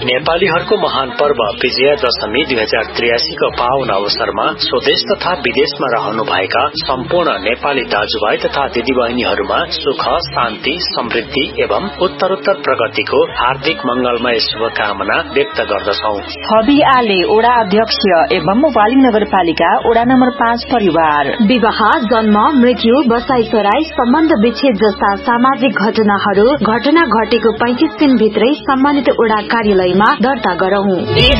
नेपालीहरूको महान पर्व विजयादशमी 2083 को पावन अवसरमा स्वदेश तथा विदेशमा रहनुभएका सम्पूर्ण नेपाली दाजुभाइ तथा दिदीबहिनीहरूमा सुख, शान्ति, समृद्धि एवं उत्तरोत्तर प्रगतिको हार्दिक मंगलमय शुभकामना व्यक्त गर्दछौ। हबी आले ओडा अध्यक्ष एवं वाली नगरपालिका ओडा नम्बर 5 परिवार। विवाह, जन्म, मृत्यु, बसाइसराई, सम्बन्ध विच्छेद जस्ता सामाजिक घटना घटेको 35 दिन भित्रै सम्मानित ओडा कार्यालयमा दर्ता गरौं।